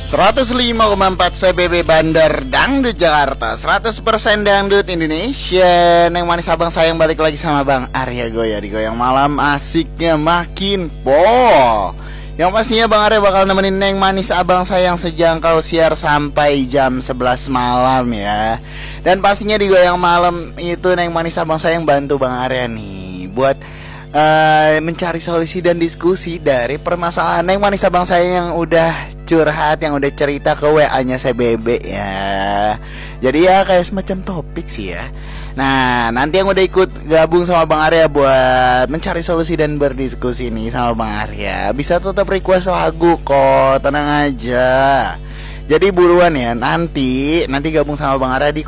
105,4 CBB Bandar Dangdut Jakarta, 100% Dangdut Indonesia. Neng manis abang sayang balik lagi sama Bang Arya Goya di Goyang Malam, asiknya makin po. Yang pastinya Bang Arya bakal nemenin Neng manis abang sayang sejangkau siar sampai jam 11 malam ya. Dan pastinya di Goyang Malam itu Neng manis abang sayang bantu Bang Arya nih buat mencari solusi dan diskusi dari permasalahan Neng manis abang sayang yang udah curhat, yang udah cerita ke WA-nya CBB ya. Jadi ya kayak semacam topik sih ya. Nah, nanti yang udah ikut gabung sama Bang Arya buat mencari solusi dan berdiskusi nih sama Bang Arya, bisa tetap request lagu kok, tenang aja. Jadi buruan ya, nanti gabung sama Bang Arya di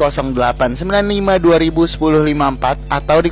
0895201054 atau di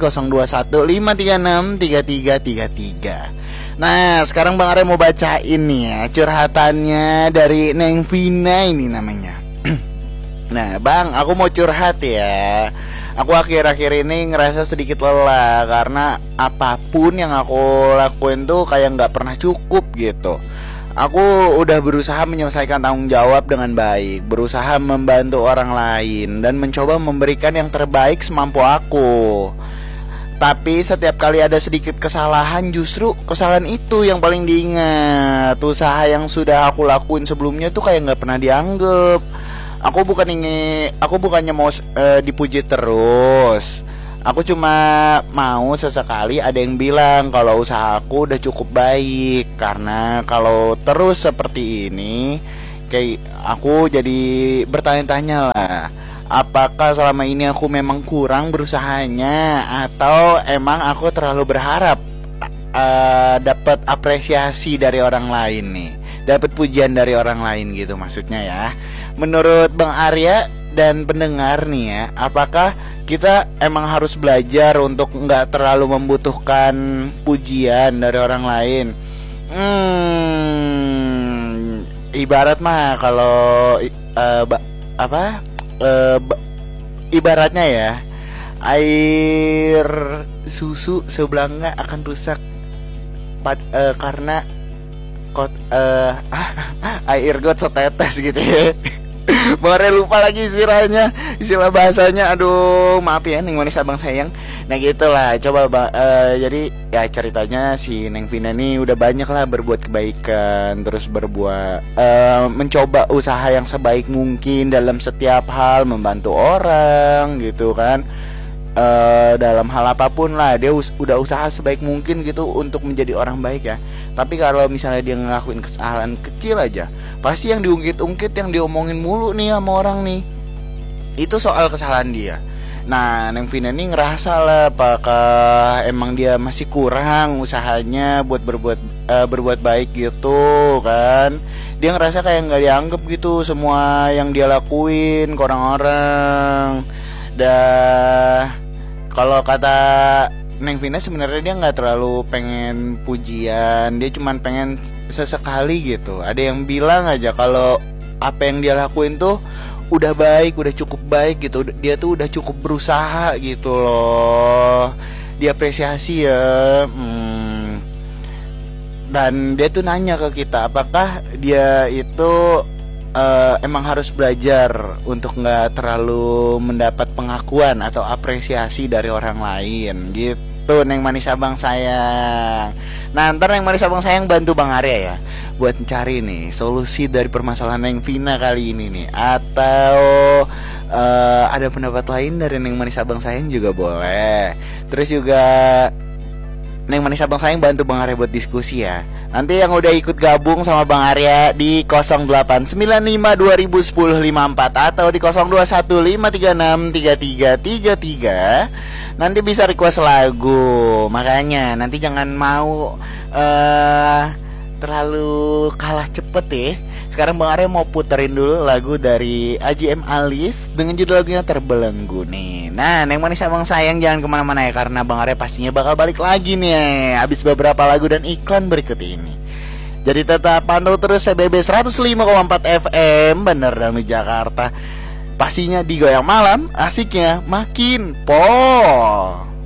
0215363333. Nah, sekarang Bang Arya mau bacain nih ya curhatannya dari Neng Vina ini namanya. Nah, Bang, aku mau curhat ya. Aku akhir-akhir ini ngerasa sedikit lelah karena apapun yang aku lakuin tuh kayak gak pernah cukup gitu. Aku udah berusaha menyelesaikan tanggung jawab dengan baik, berusaha membantu orang lain, dan mencoba memberikan yang terbaik semampu aku. Tapi setiap kali ada sedikit kesalahan, justru kesalahan itu yang paling diingat. Usaha yang sudah aku lakuin sebelumnya tuh kayak gak pernah dianggap. Aku bukannya mau dipuji terus. Aku cuma mau sesekali ada yang bilang kalau usaha aku udah cukup baik. Karena kalau terus seperti ini, kayak aku jadi bertanya-tanya lah, apakah selama ini aku memang kurang berusahanya, atau emang aku terlalu berharap dapat apresiasi dari orang lain nih, dapat pujian dari orang lain gitu maksudnya ya. Menurut Bang Arya dan pendengar nih ya, apakah kita emang harus belajar untuk nggak terlalu membutuhkan pujian dari orang lain? Ibarat mah kalau ibaratnya ya, air susu sebelanga akan rusak karena air got setetes gitu ya. Boleh lupa lagi istilah bahasanya. Aduh, maaf ya Neng manis abang sayang. Nah gitulah, coba jadi ya ceritanya si Neng Vina nih udah banyak lah berbuat kebaikan, terus mencoba usaha yang sebaik mungkin dalam setiap hal, membantu orang gitu kan. Dalam hal apapun lah dia udah usaha sebaik mungkin gitu untuk menjadi orang baik ya. Tapi kalau misalnya dia ngelakuin kesalahan kecil aja, pasti yang diungkit-ungkit, yang diomongin mulu nih sama orang nih, itu soal kesalahan dia. Nah, Neng Vina nih ngerasa lah, apakah emang dia masih kurang usahanya buat berbuat baik gitu kan. Dia ngerasa kayak gak dianggap gitu semua yang dia lakuin ke orang-orang. Kalau kata Neng Vina sebenarnya dia nggak terlalu pengen pujian, dia cuma pengen sesekali gitu. Ada yang bilang aja kalau apa yang dia lakuin tuh udah baik, udah cukup baik gitu. Dia tuh udah cukup berusaha gitu loh. Diapresiasi ya. Dan dia tuh nanya ke kita, apakah dia itu emang harus belajar untuk gak terlalu mendapat pengakuan atau apresiasi dari orang lain gitu Neng manis abang sayang. Nah ntar Neng manis abang sayang bantu Bang Arya ya buat cari nih solusi dari permasalahan Neng Vina kali ini nih. Atau ada pendapat lain dari Neng manis abang sayang juga boleh. Terus juga Neng manis abang sayang bantu Bang Arya buat diskusi ya. Nanti yang udah ikut gabung sama Bang Arya di 0895201054 atau di 0215363333 nanti bisa request lagu. Makanya nanti jangan mau terlalu kalah cepet ya. Sekarang Bang Arya mau puterin dulu lagu dari AJM Alis dengan judul lagunya Terbelenggu nih. Nah, Neng manis abang sayang jangan kemana-mana ya, karena Bang Arya pastinya bakal balik lagi nih abis beberapa lagu dan iklan berikut ini. Jadi tetap pantau terus CBB 105,4 FM Bandar Dangdut Jakarta. Pastinya di Goyang Malam, asiknya makin po.